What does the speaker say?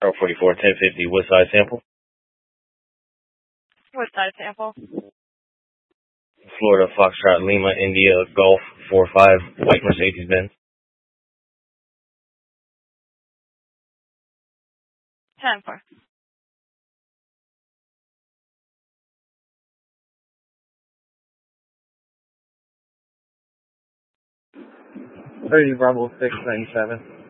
44 1050. What size sample? What size sample? Florida Foxtrot Lima India Golf 45 white Mercedes Benz. 10-4. Bravo 697.